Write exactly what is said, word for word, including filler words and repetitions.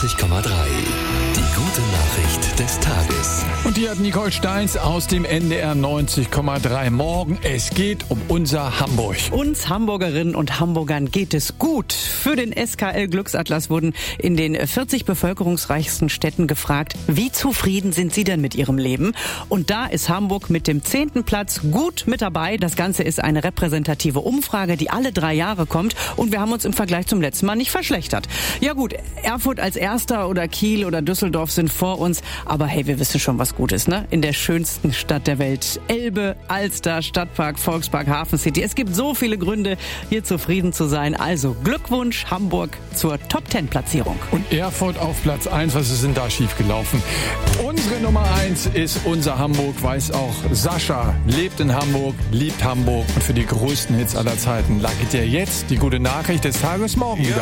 neunzig Komma drei. Die gute Nachricht des Tages. Und die hat Nicole Steins aus dem N D R neunzig Komma drei. Morgen, es geht um unser Hamburg. Uns Hamburgerinnen und Hamburgern geht es gut. Für den S K L-Glücksatlas wurden in den vierzig bevölkerungsreichsten Städten gefragt, wie zufrieden sind sie denn mit ihrem Leben? Und da ist Hamburg mit dem zehnten Platz gut mit dabei. Das Ganze ist eine repräsentative Umfrage, die alle drei Jahre kommt. Und wir haben uns im Vergleich zum letzten Mal nicht verschlechtert. Ja gut, Erfurt als Erster oder Kiel oder Düsseldorf sind vor uns. Aber hey, wir wissen schon, was gut ist, ne? In der schönsten Stadt der Welt. Elbe, Alster, Stadtpark, Volkspark, Hafen City. Es gibt so viele Gründe, hier zufrieden zu sein. Also Glückwunsch Hamburg zur Top zehn Platzierung. Und Erfurt auf Platz eins. Was ist denn da schiefgelaufen? Unsere Nummer eins ist unser Hamburg, weiß auch Sascha. Lebt in Hamburg, liebt Hamburg. Und für die größten Hits aller Zeiten langt dir jetzt die gute Nachricht des Tages morgen wieder.